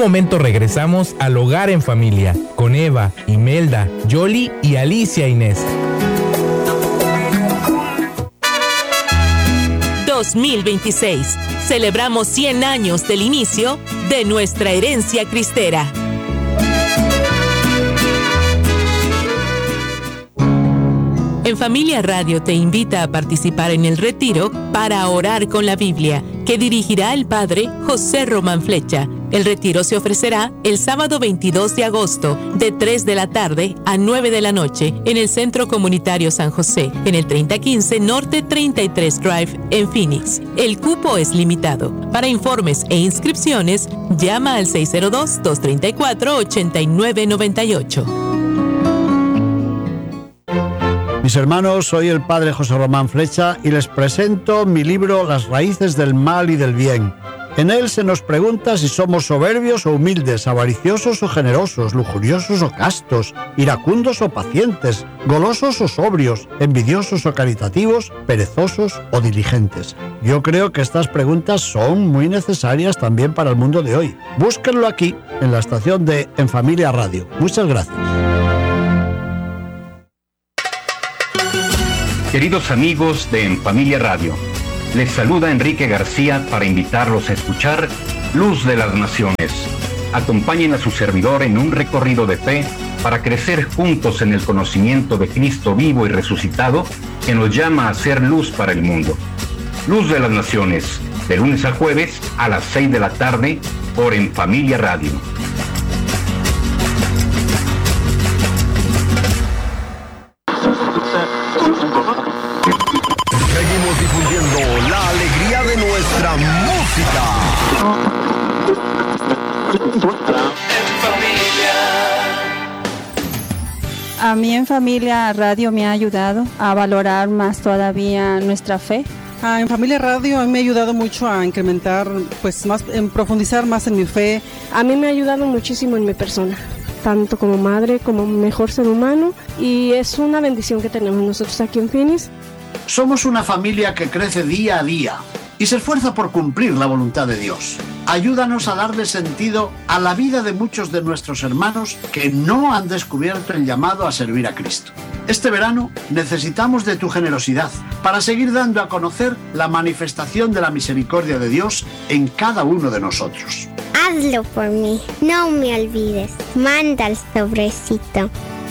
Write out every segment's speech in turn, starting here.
momento regresamos al Hogar en Familia con Eva, Imelda, Yoli y Alicia Inés. 2026. Celebramos 100 años del inicio de nuestra herencia cristera. En Familia Radio te invita a participar en el retiro para orar con la Biblia, que dirigirá el padre José Román Flecha. El retiro se ofrecerá el sábado 22 de agosto, de 3 de la tarde a 9 de la noche, en el Centro Comunitario San José, en el 3015 Norte 33 Drive, en Phoenix. El cupo es limitado. Para informes e inscripciones, llama al 602-234-8998. Mis hermanos, soy el padre José Román Flecha y les presento mi libro Las raíces del mal y del bien. En él se nos pregunta si somos soberbios o humildes, avariciosos o generosos, lujuriosos o castos, iracundos o pacientes, golosos o sobrios, envidiosos o caritativos, perezosos o diligentes. Yo creo que estas preguntas son muy necesarias también para el mundo de hoy. Búsquenlo aquí, en la estación de En Familia Radio. Muchas gracias. Queridos amigos de En Familia Radio, les saluda Enrique García para invitarlos a escuchar Luz de las Naciones. Acompañen a su servidor en un recorrido de fe para crecer juntos en el conocimiento de Cristo vivo y resucitado, que nos llama a ser luz para el mundo. Luz de las Naciones, de lunes a jueves a las 6 de la tarde por En Familia Radio. Seguimos difundiendo la alegría de nuestra música. A mí En Familia Radio me ha ayudado a valorar más todavía nuestra fe. En Familia Radio a mí me ha ayudado mucho a incrementar, pues más, en profundizar más en mi fe. A mí me ha ayudado muchísimo en mi persona, tanto como madre como mejor ser humano, y es una bendición que tenemos nosotros aquí en Phoenix. Somos una familia que crece día a día y se esfuerza por cumplir la voluntad de Dios. Ayúdanos a darle sentido a la vida de muchos de nuestros hermanos que no han descubierto el llamado a servir a Cristo. Este verano necesitamos de tu generosidad para seguir dando a conocer la manifestación de la misericordia de Dios en cada uno de nosotros. Hazlo por mí, no me olvides. Manda el sobrecito.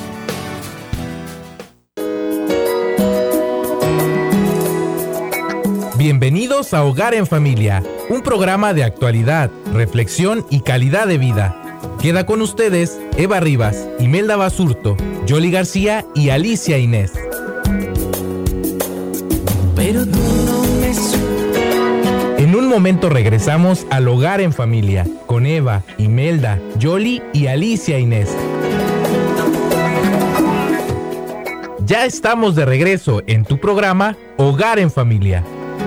Bienvenidos a Hogar en Familia, un programa de actualidad, reflexión y calidad de vida. Queda con ustedes Eva Rivas, Imelda Basurto, Yoli García y Alicia Inés. Pero tú no me... En un momento regresamos al Hogar en Familia con Eva, Imelda, Yoli y Alicia Inés. Ya estamos de regreso en tu programa Hogar en Familia.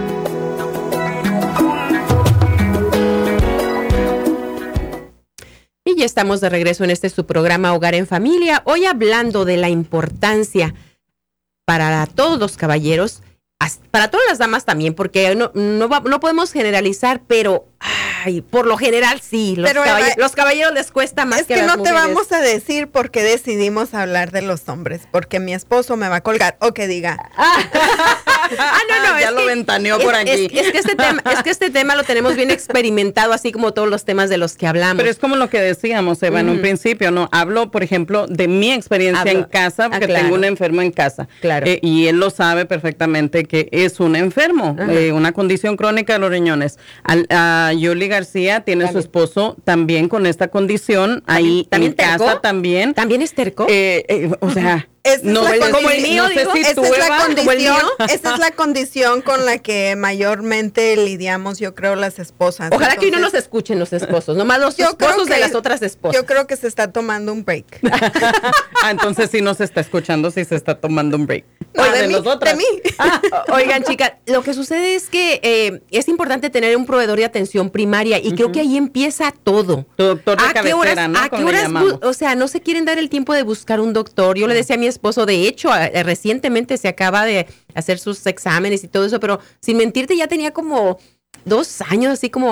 Y ya estamos de regreso en su programa Hogar en Familia. Hoy hablando de la importancia para todos los caballeros, para todas las damas también, porque no podemos generalizar, pero por lo general sí, los caballeros les cuesta más que las mujeres. Es que no te vamos a decir por qué decidimos hablar de los hombres, porque mi esposo me va a colgar o que diga. No, ya lo ventaneó por aquí. Es que este tema lo tenemos bien experimentado, así como todos los temas de los que hablamos. Pero es como lo que decíamos, Eva, en un principio, ¿no? Hablo, por ejemplo, de mi experiencia en casa, porque tengo un enfermo en casa. Claro. Y él lo sabe perfectamente que es un enfermo, una condición crónica de los riñones. A Yoli García tiene su esposo también con esta condición, ahí en casa también. ¿También es terco? O sea... como el mío, esa es la condición con la que mayormente lidiamos, yo creo, las esposas. Ojalá que hoy no nos escuchen los esposos, nomás los esposos de las otras esposas. Yo creo que se está tomando un break. Entonces sí nos está escuchando, sí se está tomando un break. De mí. Oigan, chicas, lo que sucede es que es importante tener un proveedor de atención primaria y creo que ahí empieza todo. Tu doctor de cabecera, ¿no? ¿A qué horas? O sea, no se quieren dar el tiempo de buscar un doctor. Yo le decía a mi esposo, de hecho, recientemente se acaba de hacer sus exámenes y todo eso, pero sin mentirte ya tenía como 2 años, así como,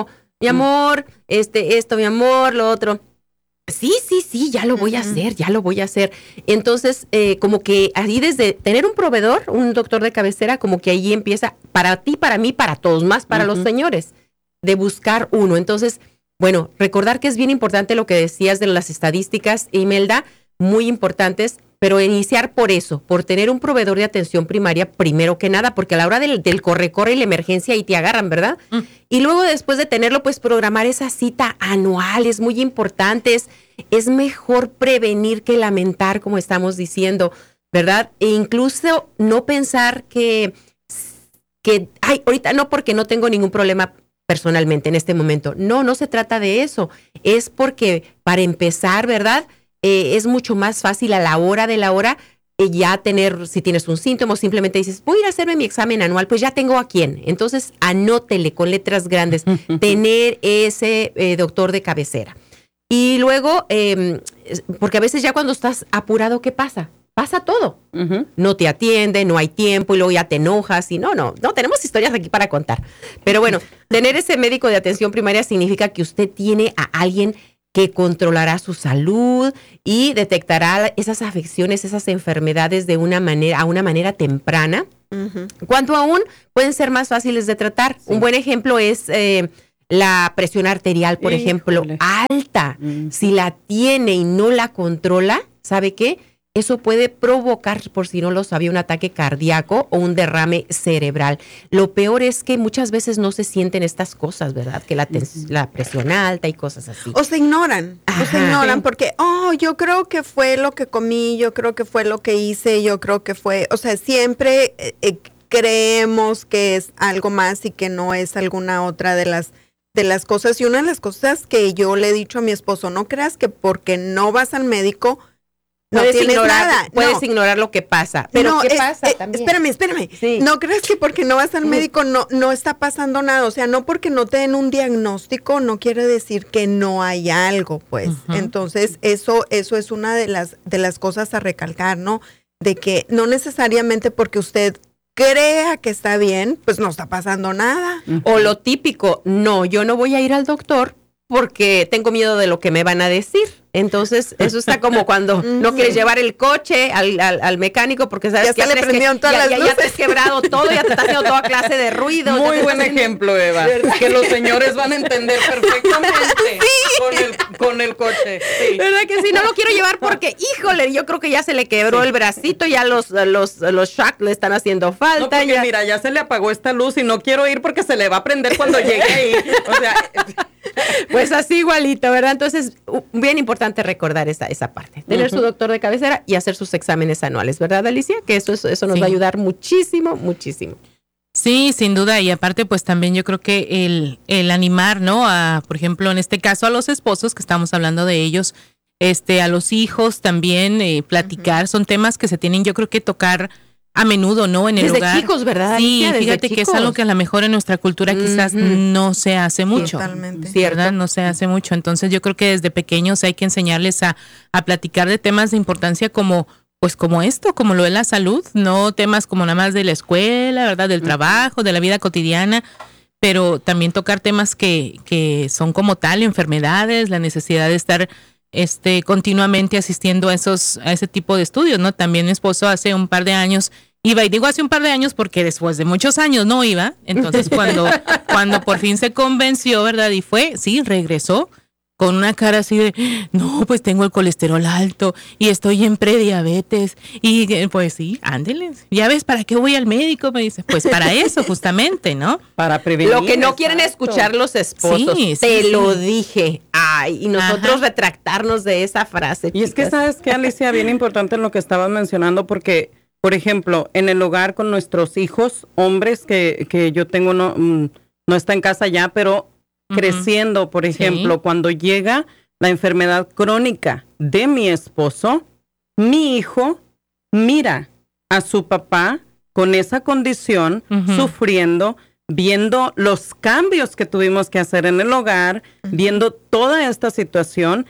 mi amor, esto, mi amor, lo otro. Sí, ya lo voy a hacer. Entonces, como que ahí desde tener un proveedor, un doctor de cabecera, como que ahí empieza para ti, para mí, para todos, más para los señores, de buscar uno. Entonces, bueno, recordar que es bien importante lo que decías de las estadísticas, Imelda, muy importantes, pero iniciar por eso, por tener un proveedor de atención primaria primero que nada, porque a la hora del corre y la emergencia ahí te agarran, ¿verdad? Y luego después de tenerlo, pues programar esa cita anual es muy importante. Es mejor prevenir que lamentar, como estamos diciendo, ¿verdad? E incluso no pensar que ahorita no, porque no tengo ningún problema personalmente en este momento. No se trata de eso. Es porque para empezar, ¿verdad? Es mucho más fácil a la hora de la hora ya tener, si tienes un síntoma o simplemente dices, voy a ir a hacerme mi examen anual, pues ya tengo a quién. Entonces, anótele con letras grandes, tener ese doctor de cabecera. Y luego, porque a veces ya cuando estás apurado, ¿qué pasa? Pasa todo. No te atiende, no hay tiempo y luego ya te enojas y no, tenemos historias aquí para contar. Pero bueno, tener ese médico de atención primaria significa que usted tiene a alguien que controlará su salud y detectará esas afecciones, esas enfermedades a una manera temprana, cuando aún pueden ser más fáciles de tratar. Sí. Un buen ejemplo es la presión arterial, por ejemplo, alta. Si la tiene y no la controla, ¿sabe qué? Eso puede provocar, por si no lo sabía, un ataque cardíaco o un derrame cerebral. Lo peor es que muchas veces no se sienten estas cosas, ¿verdad? Que la presión alta y cosas así. O se ignoran, porque, yo creo que fue lo que comí, yo creo que fue lo que hice, yo creo que fue, o sea, siempre creemos que es algo más y que no es alguna otra de las cosas. Y una de las cosas que yo le he dicho a mi esposo, no creas que porque no vas al médico no tienes nada. Puedes ignorar lo que pasa. Pero ¿qué pasa también? Espérame. Sí. No crees que porque no vas al médico no está pasando nada. O sea, no porque no te den un diagnóstico no quiere decir que no hay algo, pues. Entonces, eso es una de las cosas a recalcar, ¿no? De que no necesariamente porque usted crea que está bien, pues no está pasando nada. O lo típico, yo no voy a ir al doctor porque tengo miedo de lo que me van a decir. Entonces, eso está como cuando no quieres llevar el coche al mecánico porque sabes que ya te has quebrado todo, ya te está haciendo toda clase de ruido. Muy buen ejemplo, Eva, que los señores van a entender perfectamente con el coche. Sí. ¿Verdad que sí? No lo quiero llevar porque, híjole, yo creo que ya se le quebró el bracito, ya los shocks le están haciendo falta. No, porque mira, ya se le apagó esta luz y no quiero ir porque se le va a prender cuando llegue ahí. O sea, pues así igualito, ¿verdad? Entonces, bien importante recordar esa parte. Tener su doctor de cabecera y hacer sus exámenes anuales, ¿verdad, Alicia? Que eso nos va a ayudar muchísimo, muchísimo. Sí, sin duda. Y aparte, pues también yo creo que el animar, ¿no? Por ejemplo, en este caso, a los esposos, que estamos hablando de ellos, a los hijos también, platicar. Son temas que se tienen, yo creo que tocar a menudo, ¿no? En el hogar. Desde chicos, ¿verdad? Sí, fíjate que es algo que a lo mejor en nuestra cultura quizás no se hace mucho. Totalmente. ¿Verdad? No se hace mucho. Entonces yo creo que desde pequeños hay que enseñarles a platicar de temas de importancia como esto, como lo de la salud, no temas como nada más de la escuela, ¿verdad? Del trabajo, de la vida cotidiana, pero también tocar temas que son como tal, enfermedades, la necesidad de estar continuamente asistiendo a ese tipo de estudios, ¿no? También mi esposo hace un par de años iba, y digo hace un par de años porque después de muchos años no iba, entonces cuando por fin se convenció, ¿verdad? Y regresó con una cara así de, no, pues tengo el colesterol alto y estoy en prediabetes y pues sí, ándeles, ya ves, ¿para qué voy al médico? Me dice, pues para eso justamente, ¿no? Para prevenir. Lo que no quieren escuchar los esposos, lo dije. Ay, y nosotros retractarnos de esa frase. Y es que, ¿sabes qué, Alicia? Bien importante lo que estabas mencionando porque, por ejemplo, en el hogar con nuestros hijos, hombres que yo tengo, no está en casa ya, pero creciendo, por ejemplo, cuando llega la enfermedad crónica de mi esposo, mi hijo mira a su papá con esa condición, sufriendo, viendo los cambios que tuvimos que hacer en el hogar, viendo toda esta situación.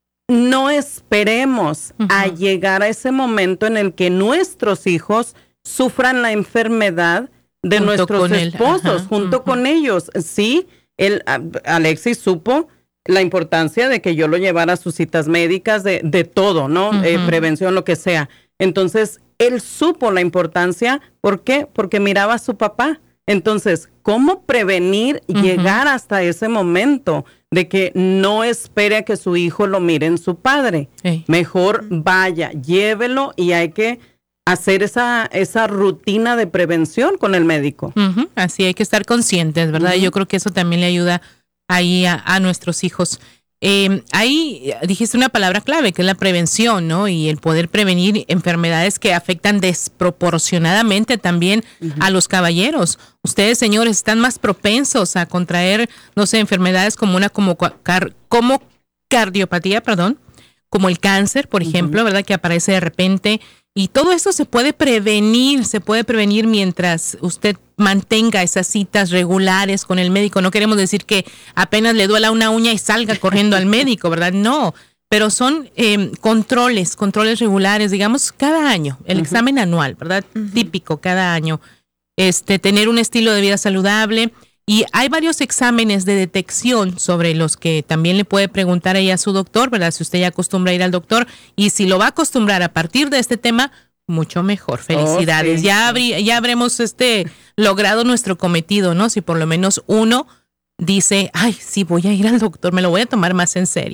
No esperemos a llegar a ese momento en el que nuestros hijos sufran la enfermedad de nuestros esposos junto con ellos, ¿sí? Alexis supo la importancia de que yo lo llevara a sus citas médicas, de todo, ¿no? Prevención, lo que sea. Entonces, él supo la importancia. ¿Por qué? Porque miraba a su papá. Entonces, ¿cómo prevenir llegar hasta ese momento de que no espere a que su hijo lo mire en su padre? Mejor vaya, llévelo, y hay que hacer esa rutina de prevención con el médico. Así, hay que estar conscientes, ¿verdad? Yo creo que eso también le ayuda ahí a nuestros hijos. Ahí dijiste una palabra clave, que es la prevención, ¿no? Y el poder prevenir enfermedades que afectan desproporcionadamente también a los caballeros. Ustedes, señores, están más propensos a contraer, no sé, enfermedades como cardiopatía, como el cáncer, por ejemplo, ¿verdad? Que aparece de repente. Y todo esto se puede prevenir mientras usted mantenga esas citas regulares con el médico. No queremos decir que apenas le duela una uña y salga corriendo al médico, ¿verdad? No, pero son controles regulares, digamos, cada año, el examen anual, ¿verdad? Típico cada año. Tener un estilo de vida saludable. Y hay varios exámenes de detección sobre los que también le puede preguntar ahí a su doctor, ¿verdad? Si usted ya acostumbra a ir al doctor, y si lo va a acostumbrar a partir de este tema, mucho mejor. Felicidades. Sí. Ya habremos logrado nuestro cometido, ¿no? Si por lo menos uno dice, ay, sí, voy a ir al doctor, me lo voy a tomar más en serio.